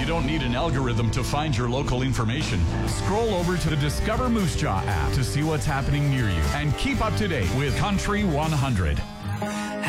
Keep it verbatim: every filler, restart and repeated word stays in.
You don't need an algorithm to find your local information. Scroll over to the Discover Moose Jaw app to see what's happening near you and keep up to date with Country one hundred.